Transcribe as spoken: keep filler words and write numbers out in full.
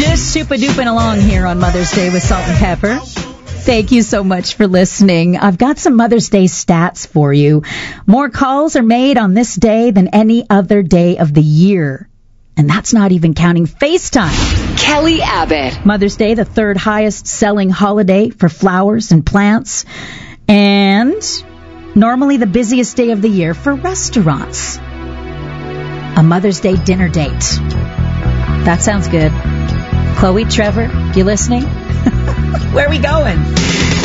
Just super-duping along here on Mother's Day with Salt and Pepper. Thank you so much for listening. I've got some Mother's Day stats for you. More calls are made on this day than any other day of the year. And that's not even counting FaceTime. Kelly Abbott. Mother's Day, the third highest selling holiday for flowers and plants. And normally the busiest day of the year for restaurants. A Mother's Day dinner date. That sounds good. Chloe, Trevor, you listening? Where are we going?